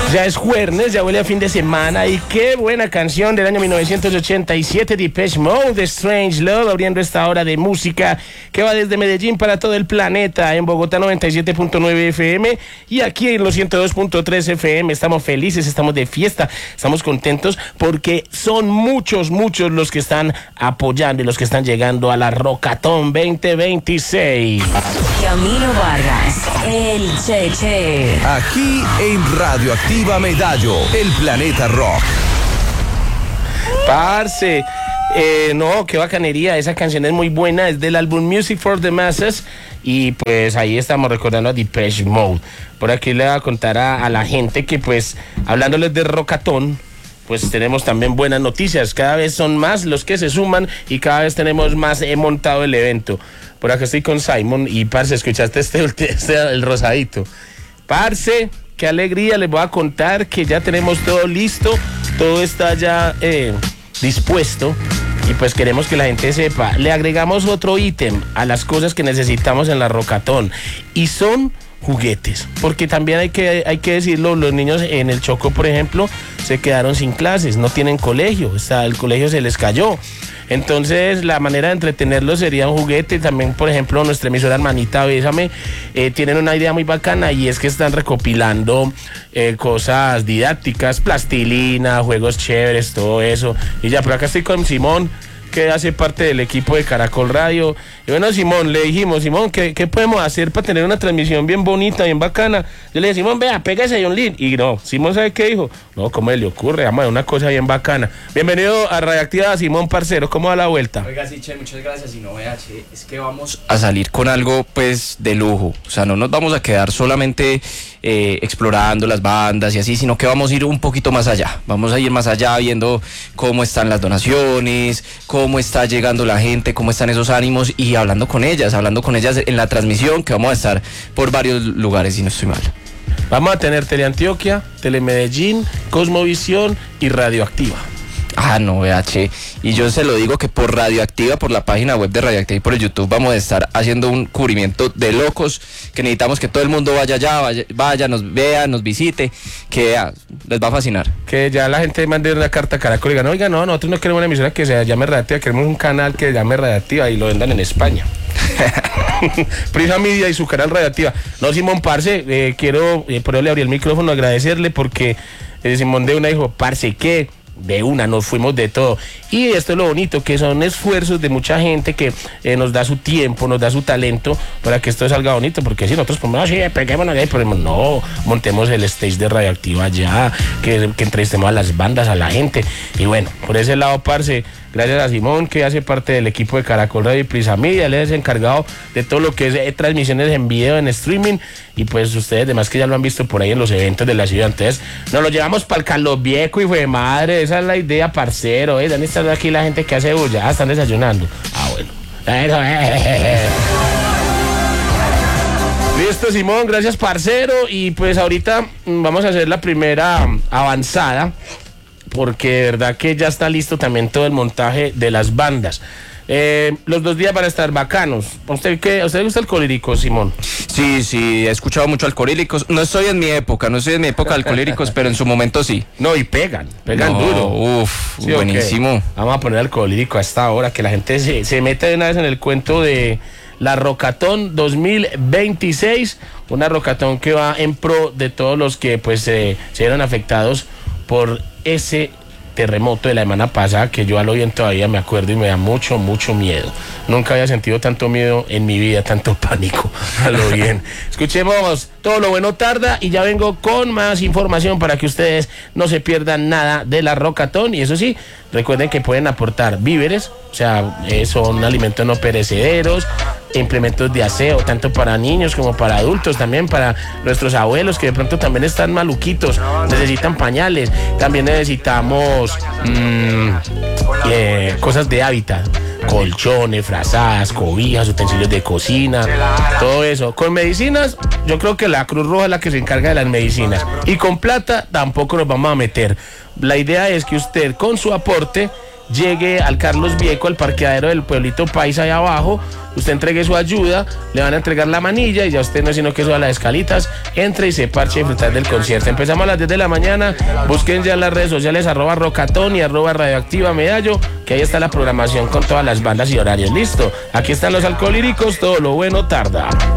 Ya es jueves, ya huele a fin de semana y qué buena canción del año 1987, Depeche Mode, Strange Love, abriendo esta hora de música que va desde Medellín para todo el planeta, en Bogotá 97.9 FM y aquí en los 102.3 FM. Estamos felices, estamos de fiesta, estamos contentos porque son muchos los que están apoyando y los que están llegando a la Rockatón 2026. Camilo Vargas, el Cheche. Aquí en Radioactiva Medallo, el planeta rock. Parce, no, qué bacanería, esa canción es muy buena, es del álbum Music for the Masses y pues ahí estamos recordando a Depeche Mode. Por aquí le voy a contar a la gente que pues hablándoles de Rockatón, pues tenemos también buenas noticias, cada vez son más los que se suman y cada vez tenemos más montado el evento. Por acá estoy con Simon y parce, escuchaste el rosadito. Parce, qué alegría, les voy a contar que ya tenemos todo listo, todo está ya dispuesto y pues queremos que la gente sepa, le agregamos otro ítem a las cosas que necesitamos en la Rockatón y son juguetes, porque también hay que decirlo, los niños en el Chocó, por ejemplo, se quedaron sin clases, no tienen colegio, el colegio se les cayó. Entonces la manera de entretenerlos sería un juguete. También, por ejemplo, nuestra emisora hermanita Bésame tienen una idea muy bacana y es que están recopilando cosas didácticas, plastilina, juegos chéveres, todo eso. Y ya, por acá estoy con Simón, que hace parte del equipo de Caracol Radio. Y bueno, Simón, le dijimos, Simón, ¿qué podemos hacer para tener una transmisión bien bonita, bien bacana? Yo le dije, Simón, vea, pégase ahí un link. Y no, Simón, ¿sabe qué dijo? No, ¿cómo le ocurre? Vamos a ver una cosa bien bacana. Bienvenido a Radioactiva, Simón, parcero, ¿cómo va la vuelta? Oiga, sí, Che, muchas gracias. Y no, vea, Che, es que vamos a salir con algo, pues, de lujo. O sea, no nos vamos a quedar solamente explorando las bandas y así, sino que vamos a ir un poquito más allá. Vamos a ir más allá viendo cómo están las donaciones, cómo está llegando la gente, cómo están esos ánimos y hablando con ellas en la transmisión que vamos a estar por varios lugares, si no estoy mal. Vamos a tener Teleantioquia, Telemedellín, Cosmovisión y Radioactiva. Ah, no, vea, Che, y yo se lo digo que por Radioactiva, por la página web de Radioactiva y por el YouTube vamos a estar haciendo un cubrimiento de locos, que necesitamos que todo el mundo vaya allá, vaya, nos vea, nos visite, que les va a fascinar. Que ya la gente mande una carta a Caracol y digan, oiga, no, nosotros no queremos una emisora que se llame Radioactiva, queremos un canal que se llame Radioactiva y lo vendan en España. Prisa Media y su canal Radioactiva. No, Simón, parce, quiero, por eso le abrí el micrófono, agradecerle porque Simón de una dijo, parce, ¿qué? De una, nos fuimos de todo. Y esto es lo bonito, que son esfuerzos de mucha gente que nos da su tiempo, nos da su talento para que esto salga bonito, porque si nosotros ponemos así, peguémonos ahí, pero no, montemos el stage de Radioactiva allá, que entrevistemos a las bandas, a la gente. Y bueno, por ese lado, parce, gracias a Simón, que hace parte del equipo de Caracol Radio y Prisa Media, él es encargado de todo lo que es transmisiones en video, en streaming, y pues ustedes demás que ya lo han visto por ahí en los eventos de la ciudad. Entonces, nos lo llevamos para el Carlos Viejo, hijo de madre, esa es la idea, parcero, ¿dónde está aquí la gente que hace bulla? Están desayunando. Bueno. Listo, Simón, gracias, parcero, y pues ahorita vamos a hacer la primera avanzada, porque de verdad que ya está listo también todo el montaje de las bandas. Los 2 días van a estar bacanos. ¿A usted le gusta Alcolíricos, Simón? Sí, he escuchado mucho Alcolíricos. No estoy en mi época de Alcolíricos, pero en su momento sí. No, y pegan duro. Uf, ¿sí, buenísimo. Okay. Vamos a poner Alcolírico a esta hora, que la gente se mete de una vez en el cuento de la Rockatón 2026, una Rockatón que va en pro de todos los que pues se vieron afectados por ese terremoto de la semana pasada, que yo a lo bien todavía me acuerdo y me da mucho miedo. Nunca había sentido tanto miedo en mi vida, tanto pánico, a lo bien. Escuchemos Todo lo bueno tarda y ya vengo con más información para que ustedes no se pierdan nada de la Rockatón. Y eso sí, recuerden que pueden aportar víveres, o sea, son alimentos no perecederos, implementos de aseo, tanto para niños como para adultos, también para nuestros abuelos que de pronto también están maluquitos, necesitan pañales, también necesitamos cosas de hábitat, colchones, frazadas, cobijas, utensilios de cocina, todo eso. Con medicinas, yo creo que la Cruz Roja es la que se encarga de las medicinas, y con plata tampoco nos vamos a meter. La idea es que usted con su aporte llegue al Carlos Vieco, al parqueadero del pueblito Paisa ahí abajo, usted entregue su ayuda, le van a entregar la manilla y ya usted no es sino que suba a las escalitas, entre y se parche y disfrutar del concierto. Empezamos a las 10 de la mañana, busquen ya en las redes sociales @Rocatón y @Radioactiva Medallo, que ahí está la programación con todas las bandas y horarios. Listo, aquí están los Alcohólicos, todo lo bueno tarda.